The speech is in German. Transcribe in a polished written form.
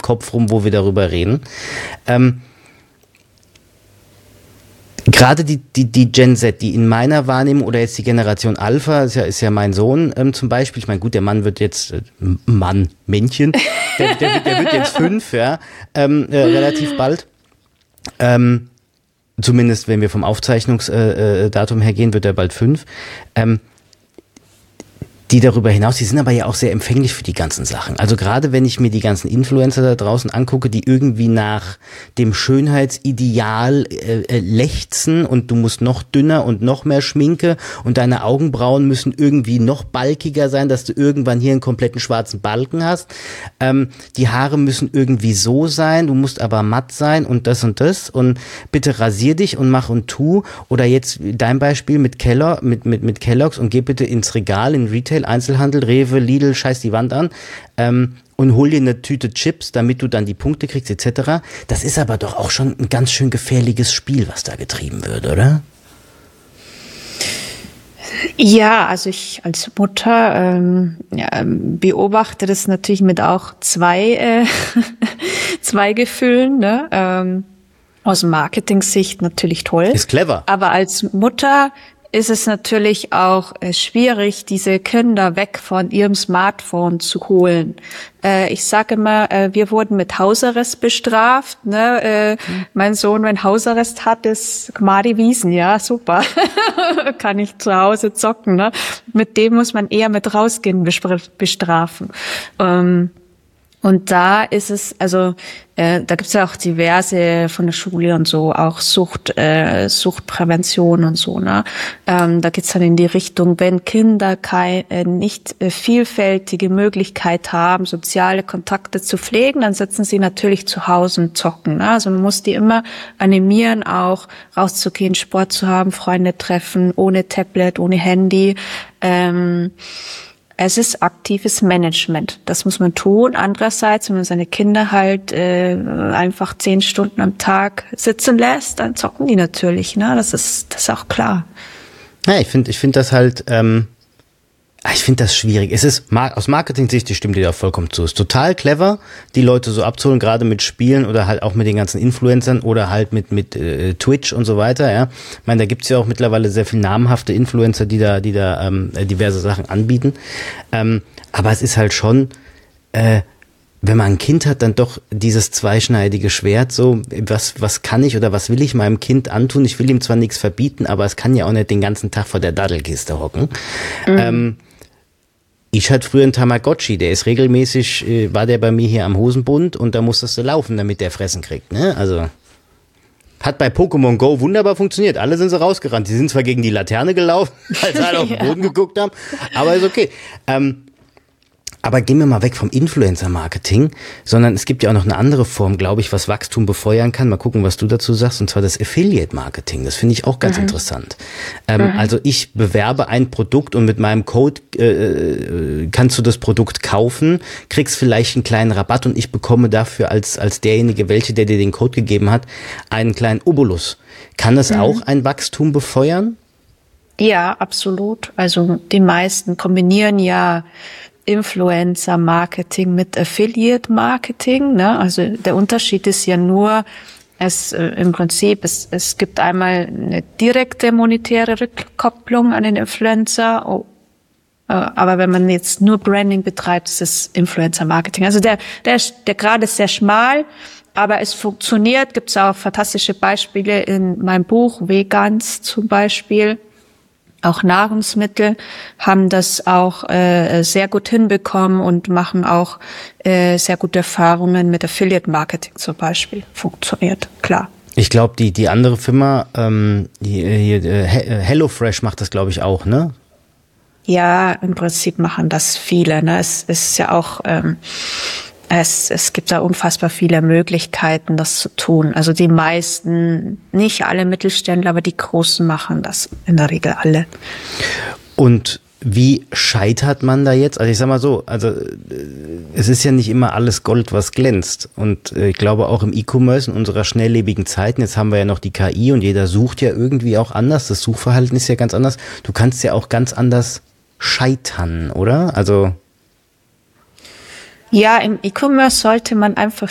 Kopf rum, wo wir darüber reden. Gerade die Gen Z, die in meiner Wahrnehmung oder jetzt die Generation Alpha, ist ja mein Sohn zum Beispiel. Ich meine, gut, der Mann wird jetzt, Männchen, der wird jetzt 5, ja, relativ bald. Zumindest, wenn wir vom Aufzeichnungsdatum her gehen, wird er bald 5. Die darüber hinaus, die sind aber ja auch sehr empfänglich für die ganzen Sachen. Also gerade wenn ich mir die ganzen Influencer da draußen angucke, die irgendwie nach dem Schönheitsideal lechzen und du musst noch dünner und noch mehr Schminke und deine Augenbrauen müssen irgendwie noch balkiger sein, dass du irgendwann hier einen kompletten schwarzen Balken hast. Die Haare müssen irgendwie so sein, du musst aber matt sein und das und bitte rasier dich und mach und tu. Oder jetzt dein Beispiel mit Kellogg's und geh bitte ins Regal, in Retail, Einzelhandel, Rewe, Lidl, scheiß die Wand an und hol dir eine Tüte Chips, damit du dann die Punkte kriegst etc. Das ist aber doch auch schon ein ganz schön gefährliches Spiel, was da getrieben wird, oder? Ja, also ich als Mutter beobachte das natürlich mit auch zwei Gefühlen, ne? Aus Marketing-Sicht natürlich toll. Ist clever. Aber als Mutter ist es natürlich auch schwierig, diese Kinder weg von ihrem Smartphone zu holen. Ich sage immer, wir wurden mit Hausarrest bestraft. Ne? Mein Sohn, wenn Hausarrest hat, ist Gmadi Wiesen, ja, super. Kann ich zu Hause zocken. Ne? Mit dem muss man eher mit rausgehen bestrafen. Und da ist es, also da gibt's ja auch diverse von der Schule und so, auch Suchtprävention und so, ne? Da geht's dann in die Richtung, wenn Kinder nicht vielfältige Möglichkeit haben, soziale Kontakte zu pflegen, dann sitzen sie natürlich zu Hause und zocken, ne? Also man muss die immer animieren, auch rauszugehen, Sport zu haben, Freunde treffen, ohne Tablet, ohne Handy. Es ist aktives Management. Das muss man tun. Andererseits, wenn man seine Kinder halt einfach 10 Stunden am Tag sitzen lässt, dann zocken die natürlich. Ne? Das ist auch klar. Ja, ich finde das halt, ich finde das schwierig. Es ist aus Marketing-Sicht, die stimmt dir da vollkommen zu. Es ist total clever, die Leute so abzuholen, gerade mit Spielen oder halt auch mit den ganzen Influencern oder halt mit Twitch und so weiter. Ja, ich meine, da gibt's ja auch mittlerweile sehr viel namhafte Influencer, die da diverse Sachen anbieten. Aber es ist halt schon, wenn man ein Kind hat, dann doch dieses zweischneidige Schwert. So, was kann ich oder was will ich meinem Kind antun? Ich will ihm zwar nichts verbieten, aber es kann ja auch nicht den ganzen Tag vor der Daddelkiste hocken. Ich hatte früher einen Tamagotchi, der ist regelmäßig, war der bei mir hier am Hosenbund und da musstest du laufen, damit der Fressen kriegt, ne? Also, hat bei Pokémon Go wunderbar funktioniert. Alle sind so rausgerannt. Die sind zwar gegen die Laterne gelaufen, weil sie alle auf den Boden geguckt haben, aber ist okay. Aber gehen wir mal weg vom Influencer-Marketing, sondern es gibt ja auch noch eine andere Form, glaube ich, was Wachstum befeuern kann. Mal gucken, was du dazu sagst, und zwar das Affiliate-Marketing. Das finde ich auch ganz interessant. Also ich bewerbe ein Produkt und mit meinem Code kannst du das Produkt kaufen, kriegst vielleicht einen kleinen Rabatt und ich bekomme dafür als derjenige, der dir den Code gegeben hat, einen kleinen Obolus. Kann das auch ein Wachstum befeuern? Ja, absolut. Also die meisten kombinieren ja Influencer-Marketing mit Affiliate-Marketing, ne? Also der Unterschied ist ja nur, im Prinzip, es gibt einmal eine direkte monetäre Rückkopplung an den Influencer, aber wenn man jetzt nur Branding betreibt, ist es Influencer-Marketing. Also der Grad ist sehr schmal, aber es funktioniert. Gibt es auch fantastische Beispiele in meinem Buch, Vegans zum Beispiel. Auch Nahrungsmittel haben das auch sehr gut hinbekommen und machen auch sehr gute Erfahrungen mit Affiliate-Marketing zum Beispiel. Funktioniert, klar. Ich glaube, die andere Firma, HelloFresh macht das, glaube ich, auch, ne? Ja, im Prinzip machen das viele. Ne? Es ist ja auch, es gibt da unfassbar viele Möglichkeiten, das zu tun. Also die meisten, nicht alle Mittelständler, aber die Großen machen das in der Regel alle. Und wie scheitert man da jetzt? Also ich sag mal so, es ist ja nicht immer alles Gold, was glänzt. Und ich glaube auch im E-Commerce in unserer schnelllebigen Zeiten, jetzt haben wir ja noch die KI und jeder sucht ja irgendwie auch anders. Das Suchverhalten ist ja ganz anders. Du kannst ja auch ganz anders scheitern, oder? Also ja, im E-Commerce sollte man einfach